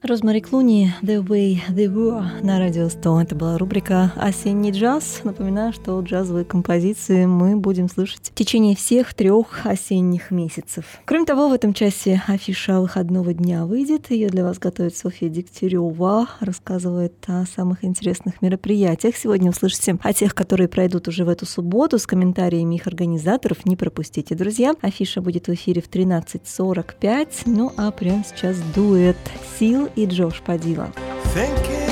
Розмари Клуни, The Way They Were на Радио 100. Это была рубрика «Осенний джаз». Напоминаю, что джазовые композиции мы будем слышать в течение всех 3 осенних месяцев. Кроме того, в этом часе афиша выходного дня выйдет. Ее для вас готовит Софья Дегтярева, рассказывает о самых интересных мероприятиях. Сегодня услышите о тех, которые пройдут уже в эту субботу, с комментариями их организаторов. Не пропустите, друзья. Афиша будет в эфире в 13:45. Ну а прямо сейчас дуэт Сил и Джош Падила.